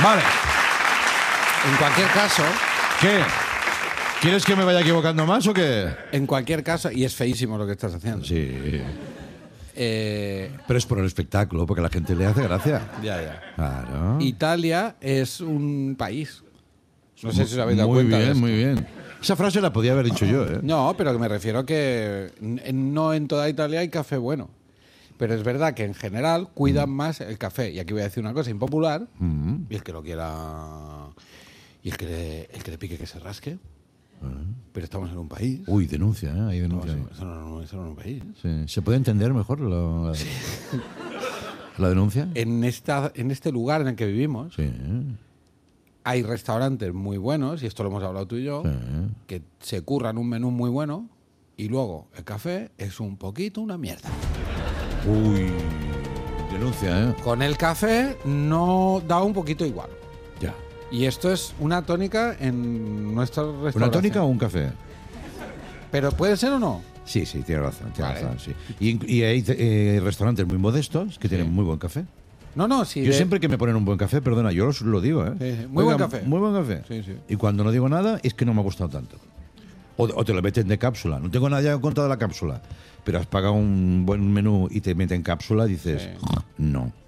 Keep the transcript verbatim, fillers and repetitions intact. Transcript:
Vale. En cualquier caso, ¿Qué? ¿Quieres que me vaya equivocando más o qué? en cualquier caso, y es feísimo lo que estás haciendo. Sí. Eh, Pero es por el espectáculo, porque a la gente le hace gracia. ya, ya. Claro. Italia es un país. No sé si os habéis dado Muy cuenta de bien, esto. muy bien. Esa frase la podía haber dicho yo, ¿eh? No, pero que me refiero que n- no en toda Italia hay café bueno. Pero es verdad que en general cuidan más el café. Y aquí voy a decir una cosa impopular. Mm. Y el que lo quiera... Y el que le, el que le pique que se rasque. Pero estamos en un país. Uy, denuncia, ¿eh? Hay No, denuncia. eso, ahí. eso no, no, eso no es un país. Sí. ¿Se puede entender mejor lo- la, la denuncia? En, esta, en este lugar en el que vivimos Sí. hay restaurantes muy buenos, y esto lo hemos hablado tú y yo, Sí. que se curran un menú muy bueno y luego el café es un poquito una mierda. Uy, denuncia, ¿eh? Con el café no da un poquito igual. Ya. Y esto es una tónica en nuestros restaurantes. ¿Una tónica o un café? ¿Pero puede ser o no? Sí, sí, tiene razón, tiene Vale. razón, sí. Y, y hay eh, restaurantes muy modestos que tienen muy buen café. No, no, sí. Yo de- siempre que me ponen un buen café, perdona, yo os lo digo, ¿eh? Sí, sí. Muy buen café. Muy buen café. Sí, sí. Y cuando no digo nada, es que no me ha gustado tanto. O, o te lo meten de cápsula. No tengo nada en contra de la cápsula. Pero has pagado un buen menú y te meten cápsula, dices, Sí. no.